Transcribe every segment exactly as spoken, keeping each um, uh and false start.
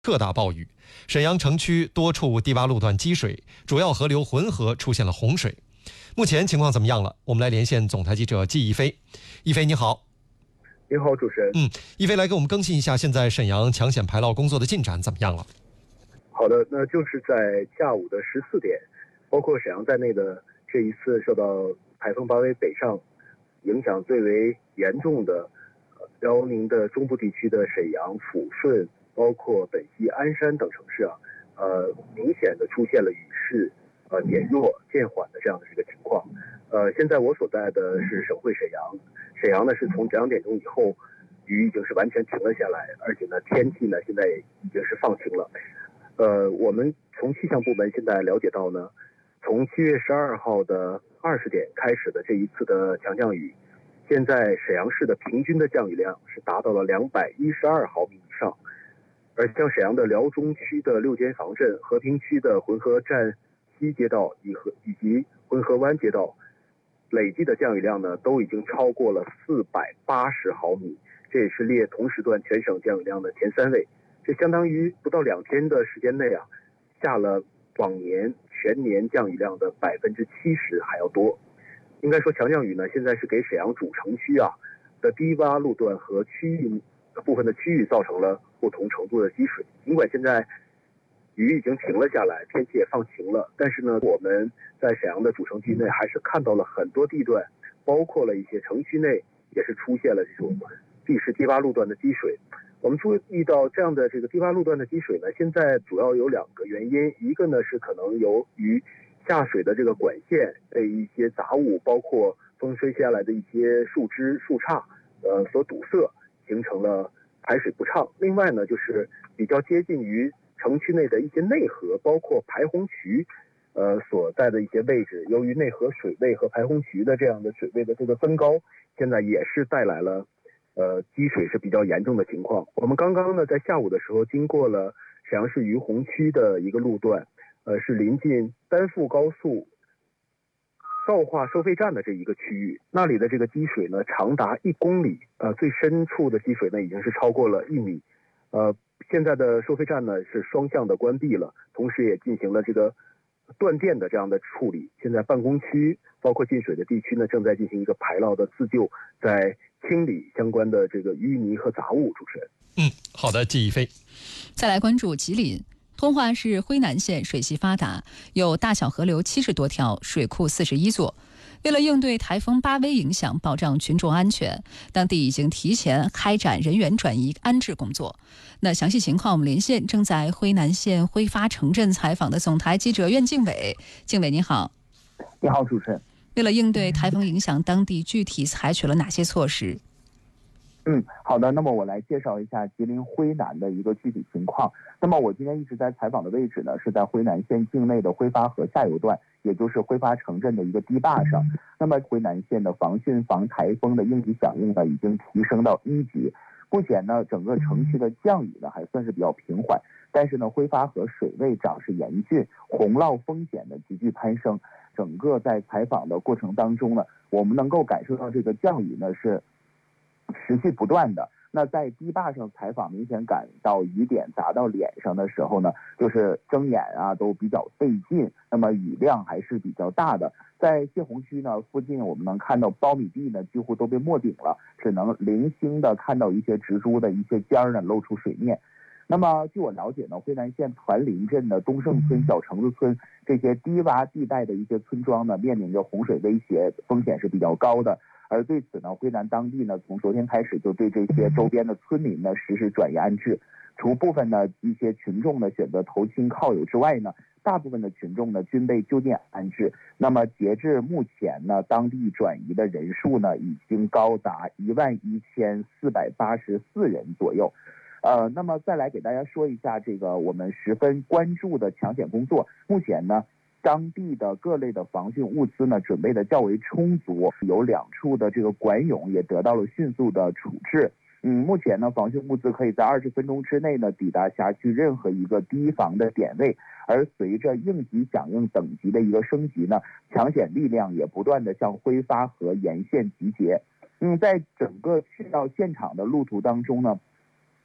特大暴雨，沈阳城区多处低洼路段积水，主要河流浑河出现了洪水。目前情况怎么样了？我们来连线总台记者季一飞。一飞你好。 你好，主持人。 嗯，一飞来给我们更新一下现在沈阳抢险排涝工作的进展怎么样了？ 好的，那就是在下午的十四点，包括沈阳在内的这一次受到台风巴威北上影响最为严重的辽宁的中部地区的沈阳、抚顺，包括本溪、鞍山等城市啊，呃，明显的出现了雨势呃减弱、渐缓的这样的一个情况。呃，现在我所在的是省会沈阳，沈阳呢是从两点钟以后，雨已经是完全停了下来，而且呢天气呢现在已经是放晴了。呃，我们从气象部门现在了解到呢，从七月十二号的二十点开始的这一次的强降雨，现在沈阳市的平均的降雨量是达到了两百一十二毫米以上，而像沈阳的辽中区的六间房镇、和平区的浑河站西街道以和以及浑河湾街道，累计的降雨量呢都已经超过了四百八十毫米，这也是列同时段全省降雨量的前三位。这相当于不到两天的时间内啊，下了往年全年降雨量的百分之七十还要多。应该说强降雨呢，现在是给沈阳主城区啊的低洼路段和区域部分的区域造成了不同程度的积水。尽管现在雨已经停了下来，天气也放晴了，但是呢，我们在沈阳的主城区内还是看到了很多地段，包括了一些城区内也是出现了这种地势低洼路段的积水。我们注意到这样的这个低洼路段的积水呢，现在主要有两个原因，一个呢是可能由于下水的这个管线被一些杂物，包括风吹下来的一些树枝、树杈，呃所堵塞，形成了排水不畅。另外呢，就是比较接近于城区内的一些内河，包括排洪渠，呃所在的一些位置，由于内河水位和排洪渠的这样的水位的这个分高，现在也是带来了呃积水是比较严重的情况。我们刚刚呢在下午的时候经过了沈阳市于洪区的一个路段，呃是临近丹阜高速造化收费站的这一个区域，那里的这个积水呢长达一公里，呃最深处的积水呢已经是超过了一米。呃现在的收费站呢是双向的关闭了，同时也进行了这个断电的这样的处理。现在办公区包括进水的地区呢正在进行一个排涝的自救，在清理相关的这个淤泥和杂物。主持人， 嗯，好的，季一飞。 再来关注吉林。通化市辉南县水系发达，有大小河流七十多条，水库四十一座。为了应对台风巴威影响，保障群众安全，当地已经提前开展人员转移安置工作。那详细情况，我们连线正在辉南县辉发城镇采访的总台记者苑敬伟。敬伟你好。 你好，主持人。 为了应对台风影响，当地具体采取了哪些措施？ 嗯，好的。那么我来介绍一下吉林辉南的一个具体情况。那么我今天一直在采访的位置呢，是在辉南县境内的辉发河下游段，也就是辉发城镇的一个堤坝上。那么辉南县的防汛防台风的应急响应呢，已经提升到一级。目前呢，整个城区的降雨呢还算是比较平缓，但是呢，辉发河水位涨势严峻，洪涝风险的急剧攀升。整个在采访的过程当中呢，我们能够感受到这个降雨呢是持续不断的。那在堤坝上采访，明显感到雨点砸到脸上的时候呢，就是睁眼啊都比较费劲。那么雨量还是比较大的。在泄洪区呢附近，我们能看到苞米地呢几乎都被没顶了，只能零星的看到一些植株的一些尖儿呢露出水面。那么据我了解呢，辉南县团林镇的东胜村、小橙子村这些低洼地带的一些村庄呢，面临着洪水威胁，风险是比较高的。而对此呢，辉南当地呢，从昨天开始就对这些周边的村民呢实施转移安置。除部分的一些群众呢选择投亲靠友之外呢，大部分的群众呢均被就近安置。那么截至目前呢，当地转移的人数呢已经高达一万一千四百八十四人左右。呃，那么再来给大家说一下这个我们十分关注的抢险工作。目前呢，当地的各类的防汛物资呢准备的较为充足，有两处的这个管涌也得到了迅速的处置。嗯，目前呢，防汛物资可以在二十分钟之内呢抵达辖区任何一个堤防的点位，而随着应急响应等级的一个升级呢，抢险力量也不断的向辉发河沿线集结。嗯，在整个去到现场的路途当中呢，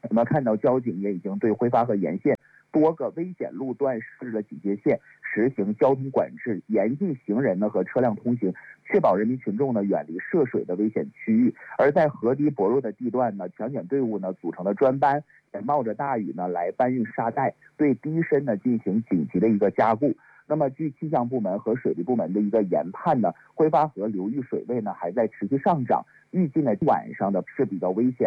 我们看到交警也已经对挥发河沿线多个危险路段设置了警戒线，实行交通管制，严禁行人呢和车辆通行，确保人民群众呢远离涉水的危险区域。而在河堤薄弱的地段呢，抢险队伍呢组成了专班，也冒着大雨呢来搬运沙袋，对堤身呢进行紧急的一个加固。那么，据气象部门和水利部门的一个研判呢，挥发河流域水位呢还在持续上涨，预计呢晚上的是比较危险。